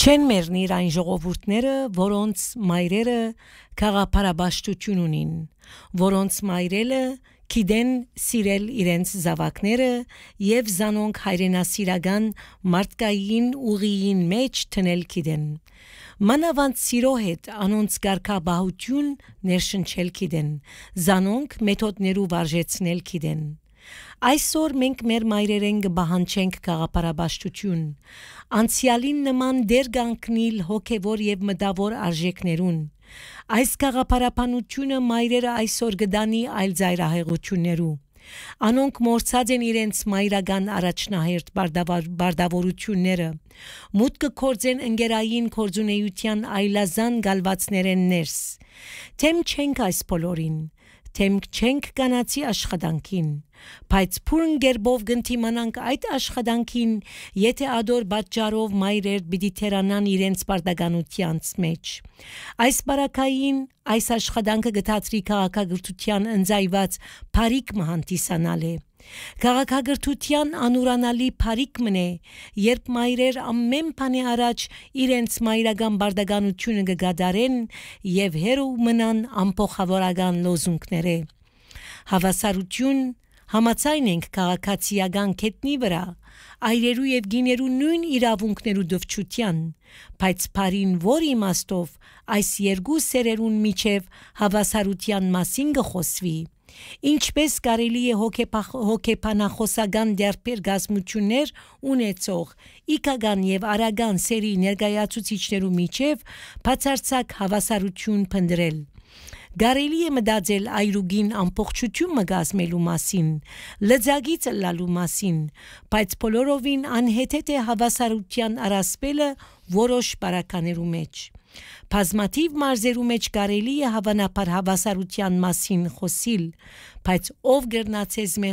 Չեն մեռնիր այն ժողովուրդները, որոնց մայրերը քաղաքապարաբաշխություն ունին, որոնց մայրերը գիտեն սիրել իրենց զավակները եւ զանոնք հայրենասիրական մարդկային ուղիին մեջ տնել գիտեն։ Մանավանդ սիրո հետ անոնց գարկաբահություն ներշնչել գիտեն, զանոնք մեթոդներու վարժեցնել գիտեն։ Այսօր մենք մեր մայրերեն կբահանչենք քաղաքապարաբաշխություն, անցյալին նման դեր կանգնել հոգևոր եւ մտավոր արժեքներուն։ Այս քաղաքապարաբանությունը մայրերը այսօր գտանի այլ ծայրահեղություններու։ Անոնք մորցած են իրենց մայրական առաջնահերթ բարդավորությունները, մուտքը կորձեն ընկերային կորձունեության այլազան գալվածներեն ներս։ Թեմ չենք այս բոլորին, թեմ չենք կանացի աշխատանքին, բայց փուրն գերբով գնտիմանանք այդ աշխատանքին, եթե ադոր պատճառով մայրեր պիտի թերանան իրենց բարդականությանց մեջ։ Այս բարակային այս աշխատանքը գտածրի քաղաքագրթության ընձայված բարիք մհանտիսանալ է։ Քաղաքագրթության անուրանալի բարիք մնե, երբ մայրեր ամեն բանի առաջ իրենց մայրական բարդականությունը կգադարեն եւ հերու մնան ամփոխավորական լոզունգները։ Հավասարություն համաձայն ենք քաղաքացիական կետնի վրա, այրերու եւ գիներու նույն իրավունքներու դվչության, բայց բարին որ իմաստով այս երկու սերերուն միջև հավասարության մասին կխոսվի։ Ինչպես կարելի է հոգեբանախոսական դերբեր գազմություններ ունեցող իքական եւ արագան սերի ներկայացուցիչներու միջև բացարձակ հավասարություն փնտրել։ Կարելի է մտածել այրուգին ամբողջություն մգազմելու մասին, լծագից լալու մասին, բայց բոլորովին անհեթեթ է հավասարության առասպելը որոշ բարականերու մեջ։ Բազմաթիվ մարզերու մեջ կարելի է հավանաբար հավասարության մասին խոսիլ, բայց ով գրնացես